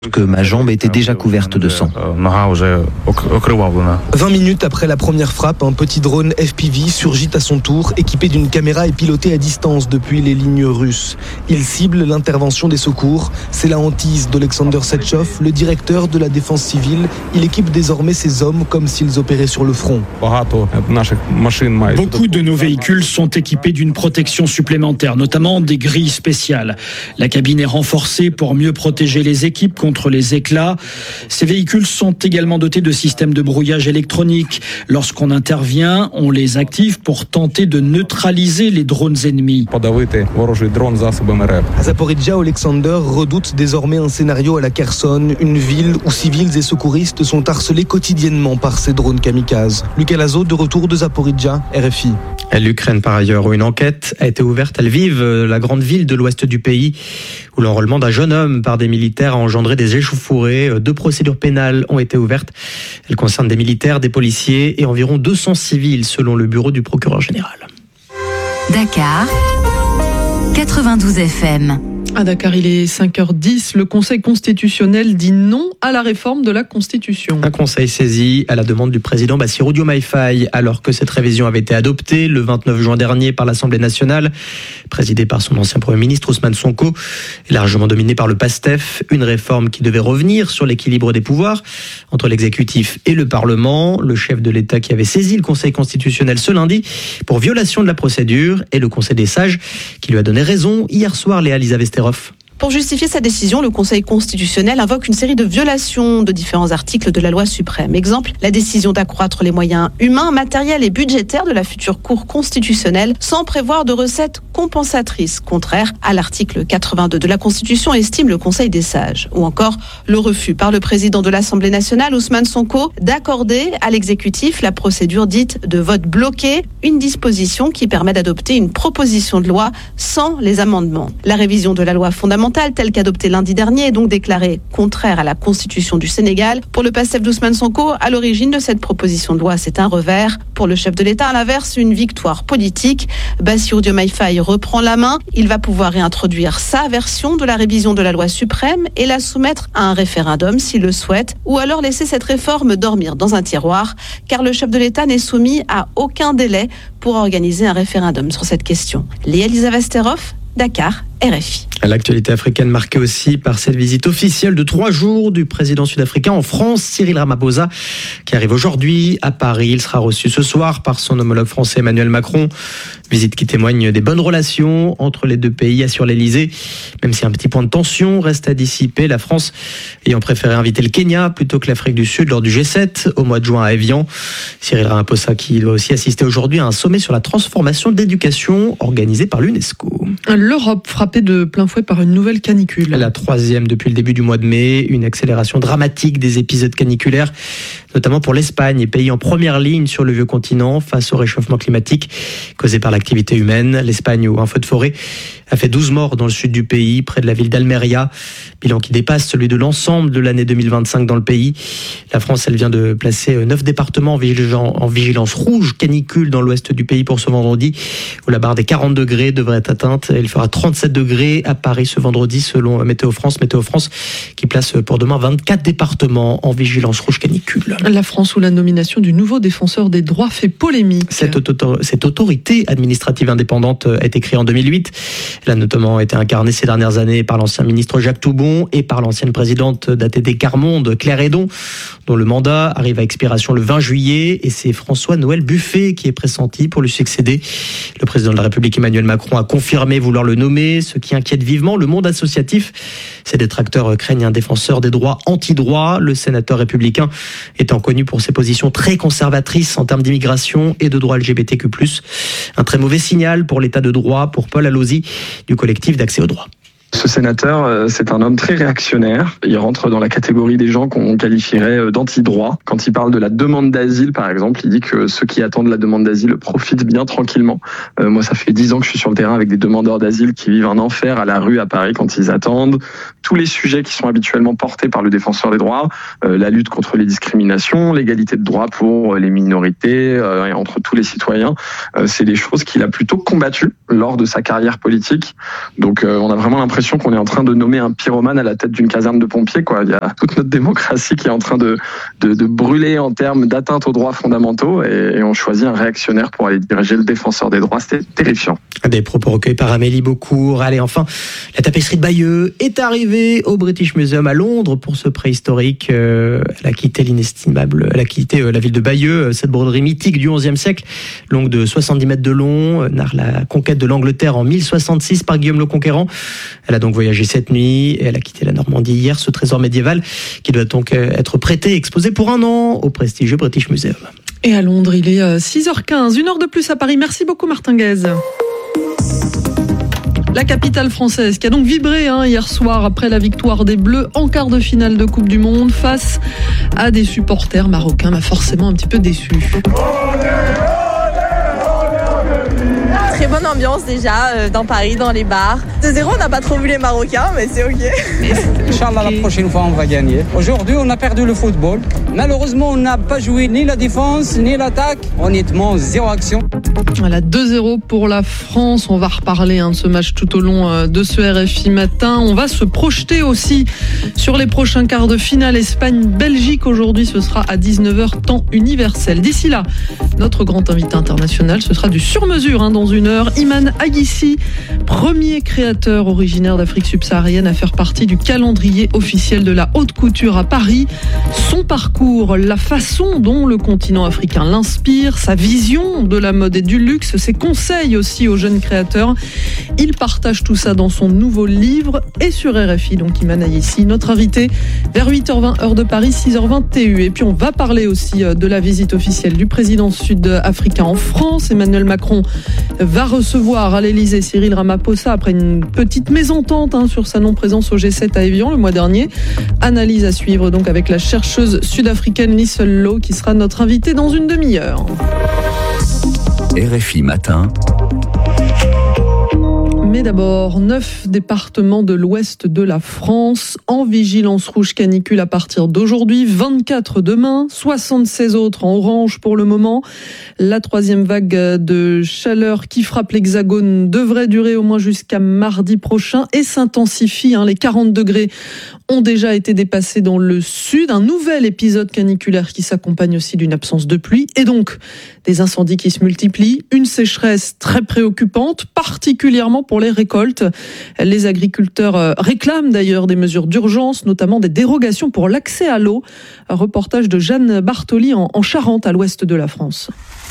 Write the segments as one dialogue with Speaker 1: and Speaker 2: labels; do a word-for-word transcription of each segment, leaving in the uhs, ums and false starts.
Speaker 1: que ma jambe était déjà couverte de sang.
Speaker 2: vingt minutes après la première frappe, un petit drone F P V surgit à son tour, équipé d'une caméra et piloté à distance depuis les lignes russes. Il cible l'intervention des secours. C'est la hantise d'Alexander Setchov, le directeur de la défense civile. Il équipe désormais ses hommes comme s'ils opéraient sur le front.
Speaker 3: Beaucoup de nos véhicules sont équipés d'une protection supplémentaire, notamment des grilles spéciales. La cabine est renforcée pour mieux protéger les équipes contre les éclats. Ces véhicules sont également dotés de systèmes de brouillage électronique. Lorsqu'on intervient, on les active pour tenter de neutraliser les drones ennemis.
Speaker 2: À Zaporizhzhia, Alexander redoute désormais un scénario à la Kherson, une ville où civils et secouristes sont harcelés quotidiennement par ces drones kamikazes. Lucas Lazo, de retour de Zaporizhzhia, R F I.
Speaker 4: L'Ukraine, par ailleurs, où une enquête a été ouverte à Lviv, la grande ville de l'ouest du pays, où l'enrôlement d'un jeune homme par des militaires a engendré des échauffourées. Deux procédures pénales ont été ouvertes. Elles concernent des militaires, des policiers et environ deux cents civils, selon le bureau du procureur général.
Speaker 5: Dakar, quatre-vingt-douze F M.
Speaker 6: À Dakar, il est cinq heures dix. Le Conseil constitutionnel dit non à la réforme de la Constitution.
Speaker 4: Un conseil saisi à la demande du président Bassirou Diomaye Faye, alors que cette révision avait été adoptée le vingt-neuf juin dernier par l'Assemblée nationale, présidée par son ancien Premier ministre Ousmane Sonko, et largement dominée par le PASTEF. Une réforme qui devait revenir sur l'équilibre des pouvoirs entre l'exécutif et le Parlement. Le chef de l'État qui avait saisi le Conseil constitutionnel ce lundi pour violation de la procédure, et le Conseil des sages qui lui a donné raison hier soir, Léa Lizavesterov.
Speaker 7: Pour justifier sa décision, le Conseil constitutionnel invoque une série de violations de différents articles de la loi suprême. Exemple, la décision d'accroître les moyens humains, matériels et budgétaires de la future Cour constitutionnelle sans prévoir de recettes compensatrices, contraire à l'article quatre-vingt-deux de la Constitution, estime le Conseil des sages. Ou encore le refus par le président de l'Assemblée nationale, Ousmane Sonko, d'accorder à l'exécutif la procédure dite de vote bloqué, une disposition qui permet d'adopter une proposition de loi sans les amendements. La révision de la loi fondamentale telle qu'adoptée lundi dernier est donc déclarée contraire à la Constitution du Sénégal. Pour le PASTEF d'Ousmane Sonko, à l'origine de cette proposition de loi, c'est un revers. Pour le chef de l'État, à l'inverse, une victoire politique. Bassirou Diomaye Faye reprend la main. Il va pouvoir réintroduire sa version de la révision de la loi suprême et la soumettre à un référendum s'il le souhaite, ou alors laisser cette réforme dormir dans un tiroir, car le chef de l'État n'est soumis à aucun délai pour organiser un référendum sur cette question. Léa Lizavesterov, Dakar, R F I.
Speaker 4: L'actualité africaine marquée aussi par cette visite officielle de trois jours du président sud-africain en France, Cyril Ramaphosa, qui arrive aujourd'hui à Paris. Il sera reçu ce soir par son homologue français Emmanuel Macron. Visite qui témoigne des bonnes relations entre les deux pays, assure l'Elysée. Même si un petit point de tension reste à dissiper, la France ayant préféré inviter le Kenya plutôt que l'Afrique du Sud lors du G sept au mois de juin à Évian. Cyril Ramaphosa qui doit aussi assister aujourd'hui à un sommet sur la transformation de l'éducation organisé par l'UNESCO.
Speaker 6: L'Europe frappée de plein fouet par une nouvelle canicule.
Speaker 4: La troisième depuis le début du mois de mai, une accélération dramatique des épisodes caniculaires, notamment pour l'Espagne, pays en première ligne sur le vieux continent face au réchauffement climatique causé par l'activité humaine. L'Espagne, où un feu de forêt a fait douze morts dans le sud du pays, près de la ville d'Almeria, bilan qui dépasse celui de l'ensemble de l'année deux mille vingt-cinq dans le pays. La France, elle vient de placer neuf départements en vigilance rouge canicule dans l'ouest du pays pour ce vendredi, où la barre des quarante degrés devrait être atteinte. Il fera trente-sept degrés à Paris ce vendredi selon Météo France. Météo France qui place pour demain vingt-quatre départements en vigilance rouge canicule.
Speaker 6: La France, où la nomination du nouveau défenseur des droits fait polémique.
Speaker 4: Cette, auto- cette autorité administrative indépendante a été créée en deux mille huit. Elle a notamment été incarnée ces dernières années par l'ancien ministre Jacques Toubon et par l'ancienne présidente d'A T D Quart-Monde, Claire Hédon, dont le mandat arrive à expiration le vingt juillet. Et c'est François-Noël Buffet qui est pressenti pour lui succéder. Le président de la République Emmanuel Macron a confirmé vouloir le nommer, ce qui inquiète vivement le monde associatif. Ses détracteurs craignent un défenseur des droits anti-droits. Le sénateur républicain étant connu pour ses positions très conservatrices en termes d'immigration et de droits L G B T Q plus. Un très mauvais signal pour l'état de droit pour Paul Allozy du collectif d'accès au droit.
Speaker 8: Ce sénateur, c'est un homme très réactionnaire. Il rentre dans la catégorie des gens qu'on qualifierait d'anti-droit. Quand il parle de la demande d'asile, par exemple, il dit que ceux qui attendent la demande d'asile profitent bien tranquillement. Euh, moi, ça fait dix ans que je suis sur le terrain avec des demandeurs d'asile qui vivent un enfer à la rue à Paris quand ils attendent. Tous les sujets qui sont habituellement portés par le défenseur des droits, euh, la lutte contre les discriminations, l'égalité de droits pour les minorités euh, et entre tous les citoyens, euh, c'est des choses qu'il a plutôt combattues lors de sa carrière politique. Donc, euh, on a vraiment l'impression l'impression qu'on est en train de nommer un pyromane à la tête d'une caserne de pompiers, quoi. Il y a toute notre démocratie qui est en train de, de, de brûler en termes d'atteinte aux droits fondamentaux et, et on choisit un réactionnaire pour aller diriger le défenseur des droits. C'était terrifiant.
Speaker 4: Des propos recueillis par Amélie Beaucourt. Allez, enfin, la tapisserie de Bayeux est arrivée au British Museum à Londres pour ce prêt historique. Euh, elle a quitté l'inestimable, elle a quitté euh, la ville de Bayeux, cette broderie mythique du onzième siècle, longue de soixante-dix mètres de long, narre la conquête de l'Angleterre en mille soixante-six par Guillaume le Conquérant. Elle a donc voyagé cette nuit et elle a quitté la Normandie hier, ce trésor médiéval qui doit donc être prêté et exposé pour un an au prestigieux British Museum.
Speaker 6: Et à Londres, il est six heures quinze, une heure de plus à Paris. Merci beaucoup Martin Guez. La capitale française qui a donc vibré hein, hier soir après la victoire des Bleus en quart de finale de Coupe du Monde face à des supporters marocains, m'a forcément un petit peu déçu.
Speaker 9: Très bonne ambiance déjà euh, dans Paris, dans les bars. deux zéro, on n'a pas trop vu les Marocains, mais c'est ok.
Speaker 10: Inch'Allah, la prochaine fois, on va gagner. Aujourd'hui, on a perdu le football. Malheureusement, on n'a pas joué ni la défense, ni l'attaque. Honnêtement, zéro action.
Speaker 6: Voilà, deux zéro pour la France. On va reparler hein, de ce match tout au long de ce R F I Matin. On va se projeter aussi sur les prochains quarts de finale. Espagne-Belgique, aujourd'hui, ce sera à dix-neuf heures, temps universel. D'ici là, notre grand invité international, ce sera du sur-mesure hein, dans une heure. Iman Aguissi, premier créateur originaire d'Afrique subsaharienne à faire partie du calendrier officiel de la haute couture à Paris. Son parcours, la façon dont le continent africain l'inspire, sa vision de la mode et du luxe, ses conseils aussi aux jeunes créateurs. Il partage tout ça dans son nouveau livre et sur R F I, donc Iman Aguissi, notre invité vers huit heures vingt heure de Paris, six heures vingt T U. Et puis on va parler aussi de la visite officielle du président sud-africain en France. Emmanuel Macron va recevoir à l'Elysée Cyril Ramaphosa après une petite mésentente hein, sur sa non-présence au G sept à Évian le mois dernier. Analyse à suivre donc avec la chercheuse sud-africaine Liesl Lowe qui sera notre invitée dans une demi-heure.
Speaker 11: R F I Matin.
Speaker 6: Mais d'abord, neuf départements de l'ouest de la France en vigilance rouge canicule à partir d'aujourd'hui, vingt-quatre demain, soixante-seize autres en orange pour le moment. La troisième vague de chaleur qui frappe l'Hexagone devrait durer au moins jusqu'à mardi prochain et s'intensifie. Hein. Les quarante degrés ont déjà été dépassés dans le sud. Un nouvel épisode caniculaire qui s'accompagne aussi d'une absence de pluie et donc des incendies qui se multiplient. Une sécheresse très préoccupante, particulièrement pour les récoltes. Les agriculteurs réclament d'ailleurs des mesures d'urgence, notamment des dérogations pour l'accès à l'eau. Un reportage de Jeanne Bartoli en Charente, à l'ouest de la France.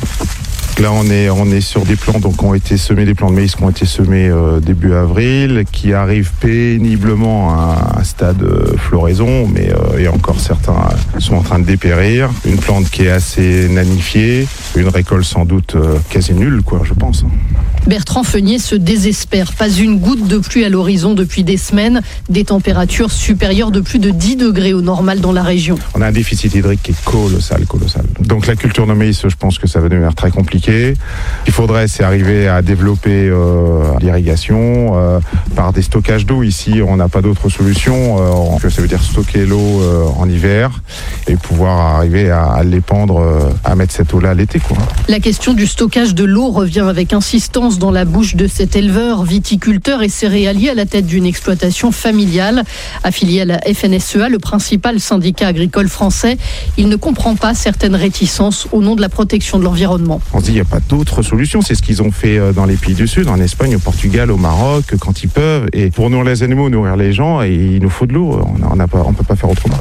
Speaker 12: Là, on est, on est sur des plants donc, qui ont été semés, des plants de maïs qui ont été semés euh, début avril, qui arrivent péniblement à un stade euh, floraison, mais euh, et encore certains sont en train de dépérir. Une plante qui est assez nanifiée, une récolte sans doute euh, quasi nulle, quoi, je pense.
Speaker 13: Bertrand Feunier se désespère. Pas une goutte de pluie à l'horizon depuis des semaines. Des températures supérieures de plus de dix degrés au normal dans la région.
Speaker 12: On a un déficit hydrique qui est colossal, colossal. Donc la culture de maïs, je pense que ça va devenir très compliqué. Il faudrait, c'est arriver à développer euh, l'irrigation euh, par des stockages d'eau. Ici, on n'a pas d'autre solution. Euh, ça veut dire stocker l'eau euh, en hiver et pouvoir arriver à, à l'épandre, euh, à mettre cette eau-là l'été, quoi.
Speaker 13: La question du stockage de l'eau revient avec insistance dans la bouche de cet éleveur, viticulteur et céréalier à la tête d'une exploitation familiale. Affilié à la F N S E A, le principal syndicat agricole français, il ne comprend pas certaines réticences au nom de la protection de l'environnement.
Speaker 12: On se dit, il n'y a pas d'autre solution. C'est ce qu'ils ont fait dans les pays du Sud, en Espagne, au Portugal, au Maroc, quand ils peuvent. Et pour nourrir les animaux, nourrir les gens, et il nous faut de l'eau. On ne peut pas faire autrement.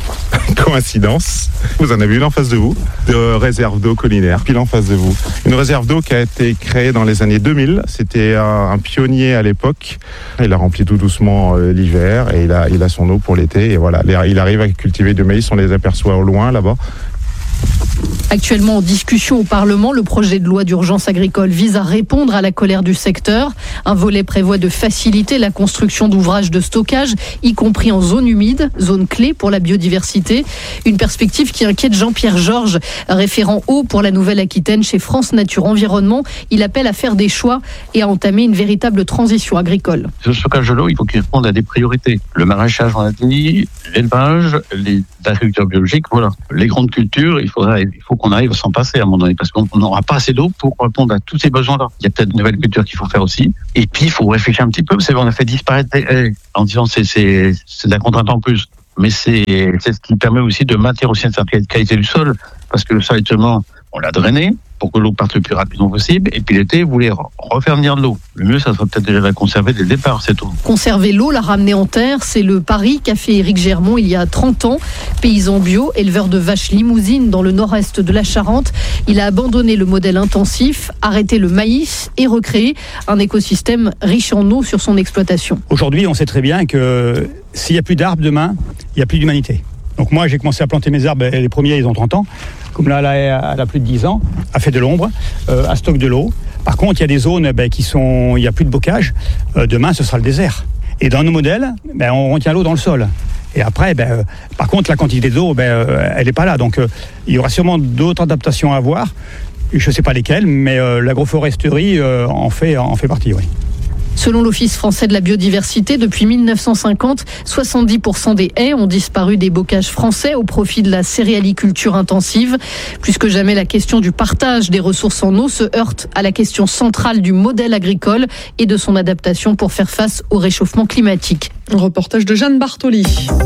Speaker 12: Coïncidence, vous en avez une en face de vous, de réserve d'eau collinaire, pile en face de vous. Une réserve d'eau qui a été créée dans les années deux mille. C'était un, un pionnier à l'époque. Il a rempli tout doucement euh, l'hiver et il a, il a son eau pour l'été. Et voilà, il arrive à cultiver du maïs, on les aperçoit au loin là-bas.
Speaker 13: Actuellement en discussion au Parlement, le projet de loi d'urgence agricole vise à répondre à la colère du secteur. Un volet prévoit de faciliter la construction d'ouvrages de stockage, y compris en zone humide, zone clé pour la biodiversité. Une perspective qui inquiète Jean-Pierre Georges, référent eau pour la Nouvelle-Aquitaine chez France Nature Environnement. Il appelle à faire des choix et à entamer une véritable transition agricole.
Speaker 14: Ce stockage de l'eau, il faut qu'il réponde à des priorités. Le maraîchage, on a dit, l'élevage, l'agriculture biologique, voilà. Les grandes cultures, il faudra, il faut qu'on arrive à s'en passer à un moment donné, parce qu'on n'aura pas assez d'eau pour répondre à tous ces besoins-là. Il y a peut-être de nouvelles cultures qu'il faut faire aussi. Et puis, il faut réfléchir un petit peu. Vous savez, on a fait disparaître les haies en disant c'est, c'est, c'est de la contrainte en plus. Mais c'est, c'est ce qui permet aussi de maintenir aussi une certaine qualité du sol, parce que le sol, actuellement, on l'a drainé pour que l'eau parte le plus rapidement possible. Et puis l'été, vous voulez refaire venir de l'eau. Le mieux, ça serait peut-être déjà de la conserver dès le départ, cette eau.
Speaker 13: Conserver l'eau, la ramener en terre, c'est le pari qu'a fait Éric Germont il y a trente ans. Paysan bio, éleveur de vaches limousines dans le nord-est de la Charente. Il a abandonné le modèle intensif, arrêté le maïs et recréé un écosystème riche en eau sur son exploitation.
Speaker 15: Aujourd'hui, on sait très bien que s'il n'y a plus d'arbres demain, il n'y a plus d'humanité. Donc moi, j'ai commencé à planter mes arbres, les premiers, ils ont trente ans. Comme là, elle a plus de dix ans, a fait de l'ombre, euh, a stocke de l'eau. Par contre, il y a des zones ben, qui sont, il n'y a plus de bocage. Euh, demain, ce sera le désert. Et dans nos modèles, ben, on retient l'eau dans le sol. Et après, ben, euh, par contre, la quantité d'eau, ben, euh, elle n'est pas là. Donc, euh, il y aura sûrement d'autres adaptations à avoir. Je ne sais pas lesquelles, mais euh, l'agroforesterie euh, en fait, en fait partie, oui.
Speaker 13: Selon l'Office français de la biodiversité, depuis mille neuf cent cinquante, soixante-dix pour cent des haies ont disparu des bocages français au profit de la céréaliculture intensive. Plus que jamais, la question du partage des ressources en eau se heurte à la question centrale du modèle agricole et de son adaptation pour faire face au réchauffement climatique.
Speaker 6: Un reportage de Jeanne Bartoli.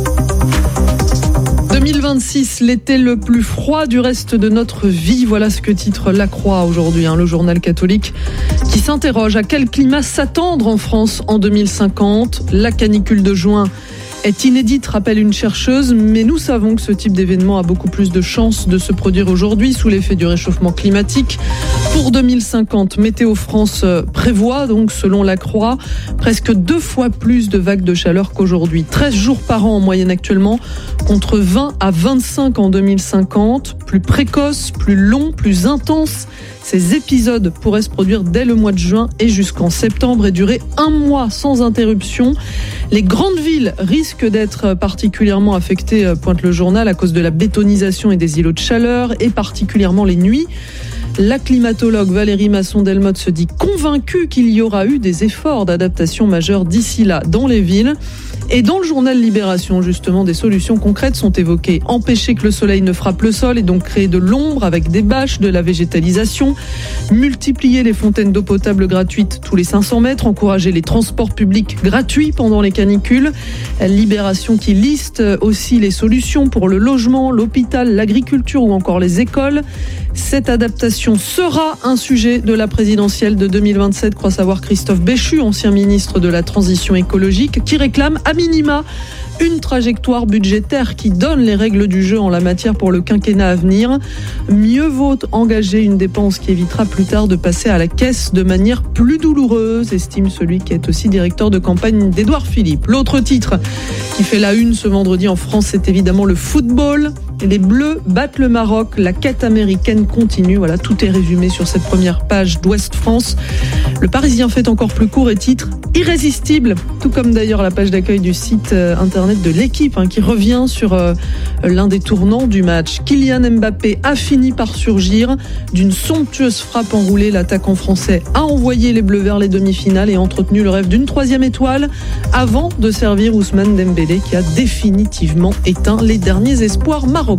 Speaker 6: deux mille vingt-six, l'été le plus froid du reste de notre vie. Voilà ce que titre La Croix aujourd'hui, hein, le journal catholique qui s'interroge à quel climat s'attendre en France en deux mille cinquante. La canicule de juin est inédite, rappelle une chercheuse, mais nous savons que ce type d'événement a beaucoup plus de chances de se produire aujourd'hui sous l'effet du réchauffement climatique. Pour deux mille cinquante, Météo France prévoit, donc selon La Croix, presque deux fois plus de vagues de chaleur qu'aujourd'hui. treize jours par an en moyenne actuellement, contre vingt à vingt-cinq en deux mille cinquante. Plus précoce, plus long, plus intense. Ces épisodes pourraient se produire dès le mois de juin et jusqu'en septembre et durer un mois sans interruption. Les grandes villes risquent d'être particulièrement affectées, pointe le journal, à cause de la bétonisation et des îlots de chaleur, et particulièrement les nuits. La climatologue Valérie Masson-Delmotte se dit convaincue qu'il y aura eu des efforts d'adaptation majeurs d'ici là dans les villes. Et dans le journal Libération, justement, des solutions concrètes sont évoquées. Empêcher que le soleil ne frappe le sol et donc créer de l'ombre avec des bâches, de la végétalisation. Multiplier les fontaines d'eau potable gratuites tous les cinq cents mètres. Encourager les transports publics gratuits pendant les canicules. Libération qui liste aussi les solutions pour le logement, l'hôpital, l'agriculture ou encore les écoles. Cette adaptation sera un sujet de la présidentielle de deux mille vingt-sept, croit savoir Christophe Béchu, ancien ministre de la Transition écologique, qui réclame à minima une trajectoire budgétaire qui donne les règles du jeu en la matière pour le quinquennat à venir. Mieux vaut engager une dépense qui évitera plus tard de passer à la caisse de manière plus douloureuse, estime celui qui est aussi directeur de campagne d'Édouard Philippe. L'autre titre qui fait la une ce vendredi en France, c'est évidemment le football. Les Bleus battent le Maroc, la quête américaine continue. Voilà, tout est résumé sur cette première page d'Ouest France. Le Parisien fait encore plus court et titre irrésistible, tout comme d'ailleurs la page d'accueil du site internet de l'équipe, hein, qui revient sur euh, l'un des tournants du match. Kylian Mbappé a fini par surgir. D'une somptueuse frappe enroulée, l'attaquant français a envoyé les Bleus vers les demi-finales et entretenu le rêve d'une troisième étoile avant de servir Ousmane Dembélé qui a définitivement éteint les derniers espoirs marocains.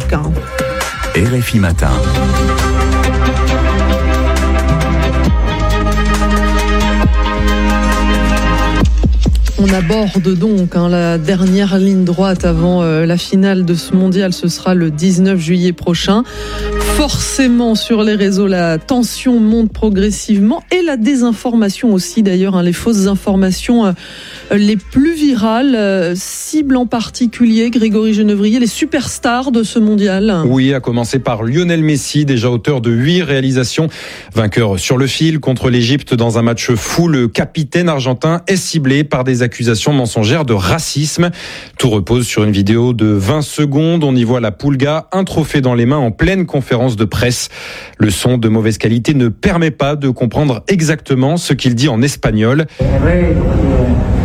Speaker 11: R F I Matin.
Speaker 6: On aborde donc hein, la dernière ligne droite avant euh, la finale de ce mondial. Ce sera le dix-neuf juillet prochain. Forcément, sur les réseaux, la tension monte progressivement et la désinformation aussi d'ailleurs. Hein, les fausses informations euh, les plus virales euh, ciblent en particulier, Grégory Genevrier, les superstars de ce mondial.
Speaker 16: Oui, à commencer par Lionel Messi, déjà auteur de huit réalisations. Vainqueur sur le fil contre l'Égypte dans un match fou, le capitaine argentin est ciblé par des accusations mensongères de racisme. Tout repose sur une vidéo de vingt secondes. On y voit la Pulga, un trophée dans les mains en pleine conférence de presse. Le son de mauvaise qualité ne permet pas de comprendre exactement ce qu'il dit en espagnol.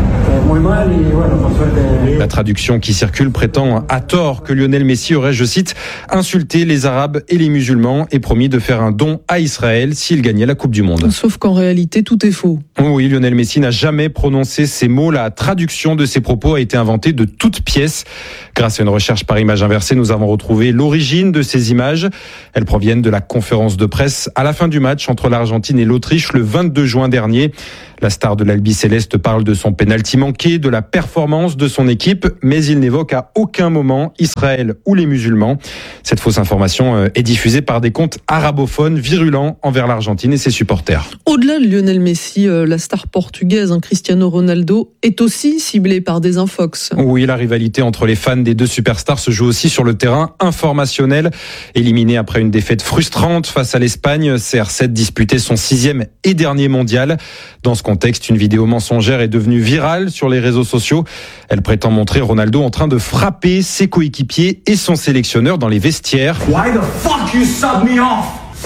Speaker 16: La traduction qui circule prétend à tort que Lionel Messi aurait, je cite, insulté les Arabes et les musulmans et promis de faire un don à Israël s'il gagnait la Coupe du Monde.
Speaker 6: Sauf qu'en réalité, tout est faux.
Speaker 16: Oui, Lionel Messi n'a jamais prononcé ces mots. La traduction de ses propos a été inventée de toutes pièces. Grâce à une recherche par image inversée, nous avons retrouvé l'origine de ces images. Elles proviennent de la conférence de presse à la fin du match entre l'Argentine et l'Autriche le vingt-deux juin dernier. La star de l'Albi Céleste parle de son pénalty manqué, de la performance de son équipe, mais il n'évoque à aucun moment Israël ou les musulmans. Cette fausse information est diffusée par des comptes arabophones virulents envers l'Argentine et ses supporters.
Speaker 6: Au-delà de Lionel Messi, la star portugaise Cristiano Ronaldo est aussi ciblée par des infox.
Speaker 16: Oui, la rivalité entre les fans des deux superstars se joue aussi sur le terrain informationnel. Éliminé après une défaite frustrante face à l'Espagne, C R sept disputait son sixième et dernier mondial. Dans ce contexte, une vidéo mensongère est devenue virale sur les réseaux sociaux. Elle prétend montrer Ronaldo en train de frapper ses coéquipiers et son sélectionneur dans les vestiaires.
Speaker 17: Why the fuck you sub me off?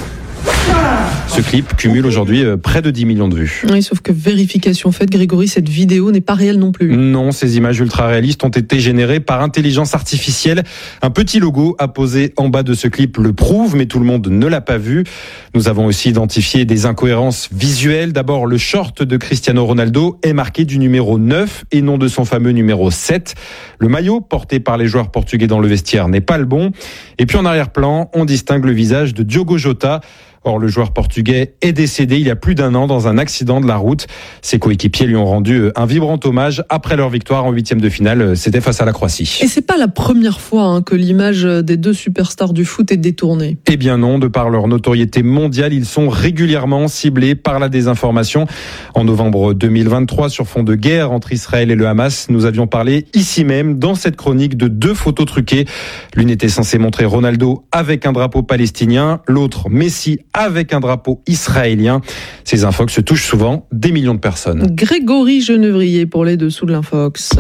Speaker 16: Ce clip cumule aujourd'hui près de dix millions de vues.
Speaker 6: Oui, sauf que vérification faite, Grégory, cette vidéo n'est pas réelle non plus.
Speaker 16: Non, ces images ultra réalistes ont été générées par intelligence artificielle. Un petit logo apposé en bas de ce clip le prouve, mais tout le monde ne l'a pas vu. Nous avons aussi identifié des incohérences visuelles. D'abord, le short de Cristiano Ronaldo est marqué du numéro neuf et non de son fameux numéro sept. Le maillot porté par les joueurs portugais dans le vestiaire n'est pas le bon. Et puis en arrière-plan, on distingue le visage de Diogo Jota. Or, le joueur portugais est décédé il y a plus d'un an dans un accident de la route. Ses coéquipiers lui ont rendu un vibrant hommage après leur victoire en huitième de finale. C'était face à la Croatie.
Speaker 6: Et c'est pas la première fois hein, que l'image des deux superstars du foot est détournée.
Speaker 16: Eh bien non, de par leur notoriété mondiale, ils sont régulièrement ciblés par la désinformation. En novembre deux mille vingt-trois, sur fond de guerre entre Israël et le Hamas, nous avions parlé ici même, dans cette chronique, de deux photos truquées. L'une était censée montrer Ronaldo avec un drapeau palestinien, l'autre Messi avec un drapeau israélien. Ces infox se touchent souvent des millions de personnes.
Speaker 6: Grégory Genevrier pour les dessous de l'infox.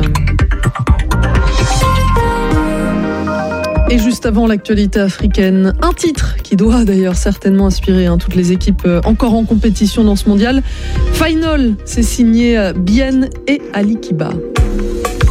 Speaker 6: Et juste avant l'actualité africaine, un titre qui doit d'ailleurs certainement inspirer hein, toutes les équipes encore en compétition dans ce mondial. Final, c'est signé Bien et Ali Kiba.